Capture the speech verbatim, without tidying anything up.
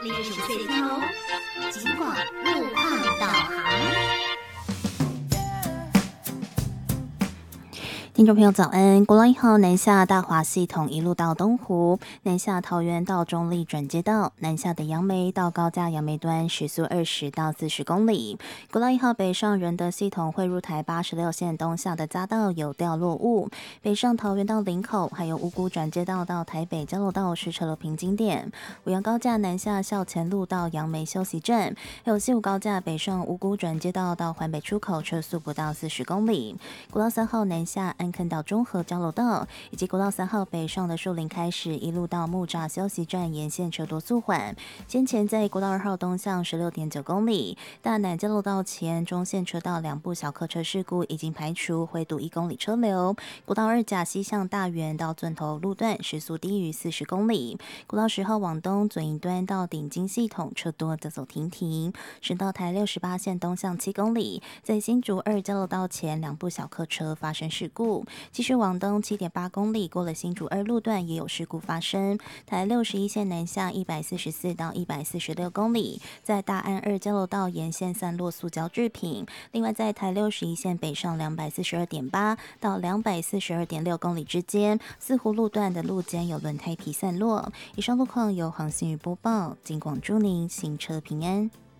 历史隧道，尽管路况导航。听众朋友早安，国道一号南下大华系统一路到东湖，南下桃园到中立转接道，南下的杨梅到高架杨梅端时速二十到四十公里。国道一号北上仁德系统汇入台八十六线东下的匝道有掉落物，北上桃园到林口，还有五股转接道到台北交流道是车流瓶颈点。五杨高架南下校前路到杨梅休息站，还有西武高架北上五股转接道到环北出口车速不到四十公里。国道三号南下安坑到中和交流道，以及国道三号北上的树林开始，一路到木栅休息站沿线车多速缓。先前在国道二号东向十六点九公里，大南交流道前中线车道两部小客车事故已经排除，回堵一公里车流。国道二甲西向大园到钻头路段时速低于四十公里。国道十号往东左营端到顶金系统车多则走停停。省道台六十八线东向七公里，在新竹二交流道前两部小客车发生事故。继续往东 七点八公里，过了新竹二路段也有事故发生。台六十一线南下一百四十四到一百四十六公里，在大安二交流道沿线散落塑胶制品。另外在台六十一线北上两百四十二点八到两百四十二点六公里之间，四湖路段的路肩有轮胎皮散落。以上路况由航行与播报，尽管祝您行车平安。